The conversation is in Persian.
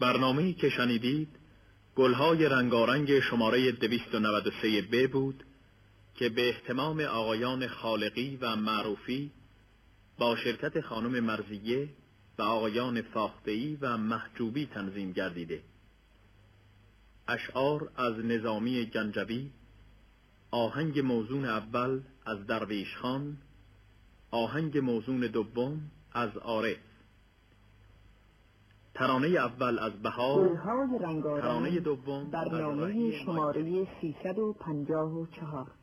برنامه‌ای که شنیدید گلهای رنگارنگ شماره 293 ب بود که به اهتمام آقایان خالقی و معروفی با شرکت خانم مرضیه و آقایان فاخته‌ای و محجوبی تنظیم گردیده. اشعار از نظامی گنجوی، آهنگ موزون اول از درویش خان، آهنگ موزون دوم از عارف، ترانه اول از بهار، گلهای رنگارنگ، ترانه دوم برنامه شماره 354.